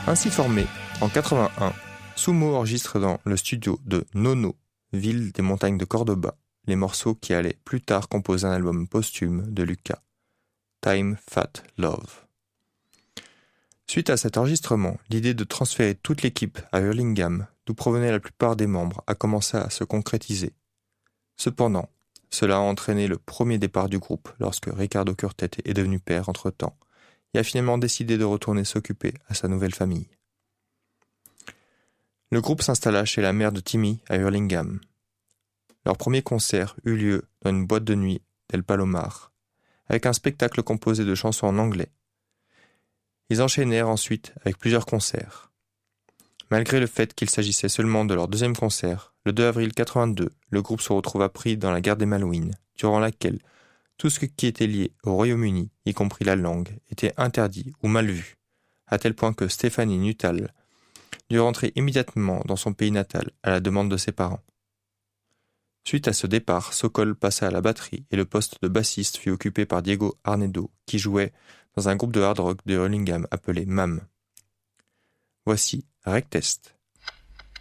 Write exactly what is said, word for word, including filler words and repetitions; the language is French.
Ainsi formé, en quatre-vingt-un, Sumo enregistre dans le studio de Nono, ville des montagnes de Cordoba, les morceaux qui allaient plus tard composer un album posthume de Lucas, Time Fat Love. Suite à cet enregistrement, l'idée de transférer toute l'équipe à Hurlingham, d'où provenaient la plupart des membres, a commencé à se concrétiser. Cependant, cela a entraîné le premier départ du groupe lorsque Ricardo Curtet est devenu père entre-temps et a finalement décidé de retourner s'occuper à sa nouvelle famille. Le groupe s'installa chez la mère de Timmy à Hurlingham. Leur premier concert eut lieu dans une boîte de nuit d'El Palomar, avec un spectacle composé de chansons en anglais. Ils enchaînèrent ensuite avec plusieurs concerts. Malgré le fait qu'il s'agissait seulement de leur deuxième concert, le deux avril quatre-vingt-deux, le groupe se retrouva pris dans la guerre des Malouines, durant laquelle tout ce qui était lié au Royaume-Uni, y compris la langue, était interdit ou mal vu, à tel point que Stéphanie Nuttall dut rentrer immédiatement dans son pays natal à la demande de ses parents. Suite à ce départ, Sokol passa à la batterie et le poste de bassiste fut occupé par Diego Arnedo, qui jouait dans un groupe de hard rock de Hurlingham appelé M A M. Voici Rec Test.